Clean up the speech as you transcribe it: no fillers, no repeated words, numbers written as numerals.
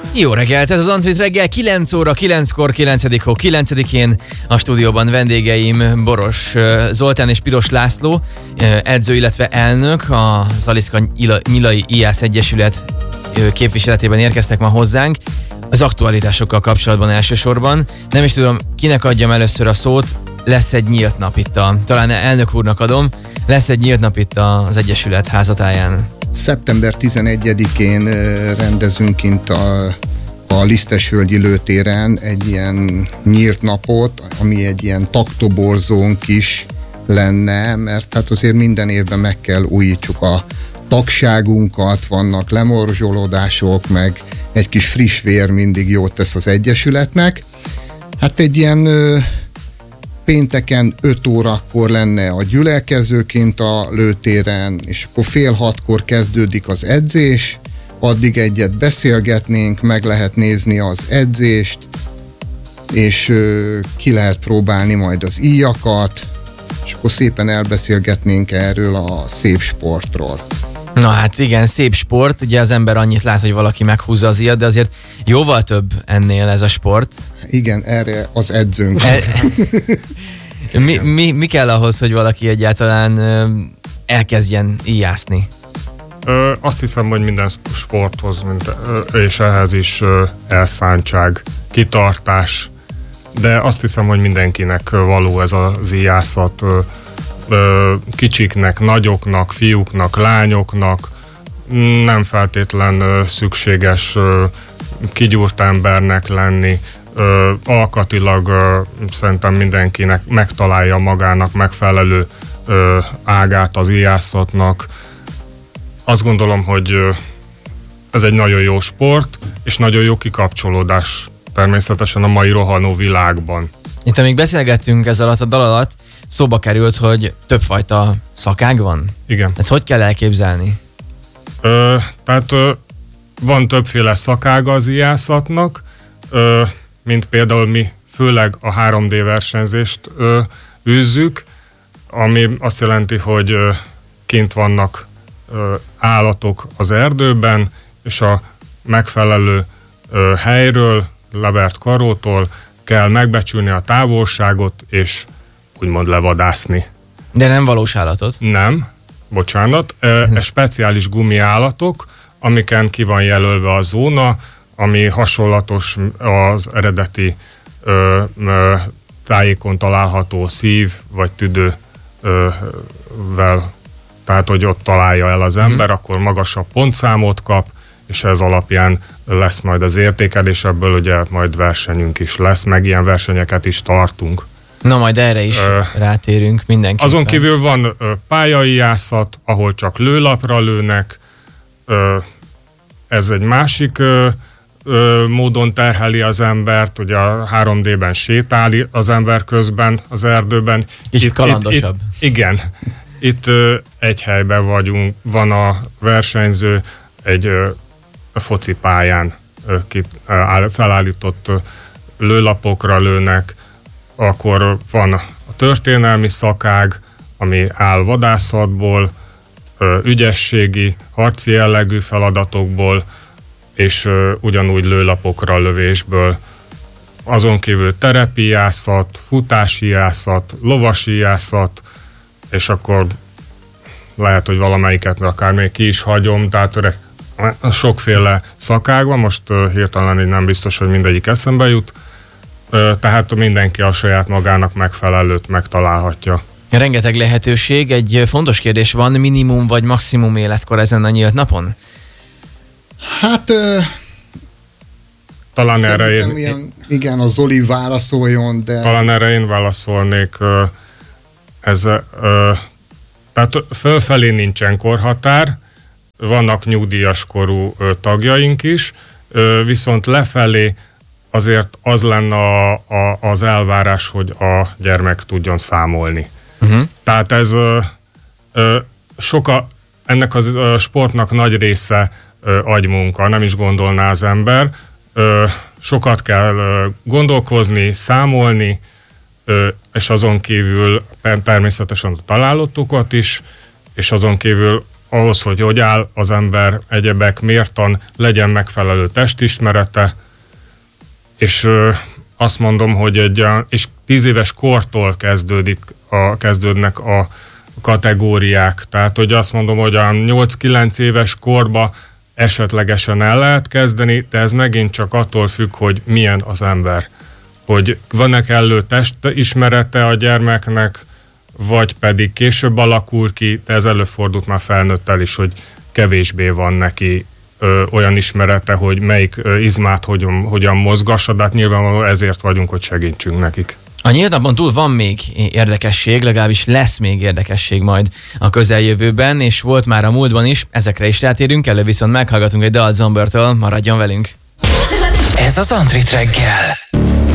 Jó reggelt, ez az Antrit reggel, 9 óra, 9-kor, 9. hó 9-én a stúdióban vendégeim Boros Zoltán és Piros László, edző, illetve elnök, a Zaliszka Nyilai IASZ Egyesület képviseletében érkeztek ma hozzánk. Az aktualitásokkal kapcsolatban elsősorban. Nem is tudom, kinek adjam először a szót, lesz egy nyílt nap itt talán elnök úrnak adom, lesz egy nyílt nap itt az Egyesület házatáján. Szeptember 11-én rendezünk kint a Lisztesvölgyi lőtéren egy ilyen nyílt napot, ami egy ilyen taktoborzónk is lenne, mert hát azért minden évben meg kell újítsuk a tagságunkat, vannak lemorzsolódások, meg egy kis friss vér mindig jót tesz az Egyesületnek. Hát egy ilyen pénteken 5 órakor lenne a gyülekező kint a lőtéren, és akkor 5:30 kezdődik az edzés, addig egyet beszélgetnénk, meg lehet nézni az edzést, és ki lehet próbálni majd az íjakat, és akkor szépen elbeszélgetnénk erről a szép sportról. Na hát igen, szép sport, ugye az ember annyit lát, hogy valaki meghúzza az íjat, de azért jóval több ennél ez a sport. Igen, erre az edzőnk. Mi kell ahhoz, hogy valaki egyáltalán elkezdjen íjászni? Azt hiszem, hogy minden sporthoz, és ehhez is elszántság, kitartás, de azt hiszem, hogy mindenkinek való ez az íjászat, kicsiknek, nagyoknak, fiúknak, lányoknak, nem feltétlen szükséges kigyúrt embernek lenni, alkatilag szerintem mindenkinek megtalálja magának megfelelő ágát az íjászatnak. Azt gondolom, hogy ez egy nagyon jó sport, és nagyon jó kikapcsolódás természetesen a mai rohanó világban. Itt amíg beszélgettünk ez alatt a dal alatt, szóba került, hogy többfajta szakág van? Igen. Ezt hogy kell elképzelni? Tehát van többféle szakága az íjászatnak, mint például mi főleg a 3D versenyzést űzzük, ami azt jelenti, hogy kint vannak állatok az erdőben, és a megfelelő helyről, levert karótól kell megbecsülni a távolságot, és úgymond levadászni. De nem valós állatot? Nem, bocsánat. Speciális gumiállatok, amiken ki van jelölve a zóna, ami hasonlatos az eredeti tájékon található szív vagy tüdővel, tehát hogy ott találja el az ember, akkor magasabb pontszámot kap, és ez alapján lesz majd az értékelés, ebből ugye majd versenyünk is lesz, meg ilyen versenyeket is tartunk. Na majd erre is rátérünk mindenképpen. Azon kívül van pályaijászat, ahol csak lőlapra lőnek, ez egy másik módon terheli az embert, ugye a 3D-ben sétál az ember közben az erdőben. Kicsit kalandosabb. Igen. Itt egy helyben vagyunk, van a versenyző egy focipályán felállított lőlapokra lőnek, akkor van a történelmi szakág, ami áll vadászatból, ügyességi, harci jellegű feladatokból, és ugyanúgy lőlapokra lövésből. Azon kívül terepijászat, futásijászat, lovasijászat, és akkor lehet, hogy valamelyiket akár még ki is hagyom, tehát sokféle szakág van, most hirtelen így nem biztos, hogy mindegyik eszembe jut, tehát mindenki a saját magának megfelelőt megtalálhatja. Rengeteg lehetőség, egy fontos kérdés van, minimum vagy maximum életkor ezen a nyílt napon? Hát talán erre igen, a Zoli válaszoljon, de... Talán erre én válaszolnék. Tehát fölfelé nincsen korhatár, vannak nyugdíjas korú tagjaink is, viszont lefelé azért az lenne az elvárás, hogy a gyermek tudjon számolni. Tehát ez ennek a sportnak nagy része agymunka, nem is gondolná az ember. Sokat kell gondolkozni, számolni, és azon kívül természetesen a találatokat is, és azon kívül ahhoz, hogy áll az ember, egyebek, mértan, legyen megfelelő testismerete, és azt mondom, hogy és 10 éves kortól kezdődnek a kategóriák. Tehát, hogy azt mondom, hogy a 8-9 éves korba esetlegesen el lehet kezdeni, de ez megint csak attól függ, hogy milyen az ember. Hogy van-e kellő testismerete a gyermeknek, vagy pedig később alakul ki, de ez előfordult már felnőttel is, hogy kevésbé van neki olyan ismerete, hogy melyik izmát hogyan mozgassa, de hát nyilvánvalóan ezért vagyunk, hogy segítsünk nekik. A nyílt napon túl van még érdekesség, legalábbis lesz még érdekesség majd a közeljövőben, és volt már a múltban is, ezekre is rátérünk, elő viszont meghallgatunk egy dalt Zombertől, maradjon velünk! Ez az Antrit reggel.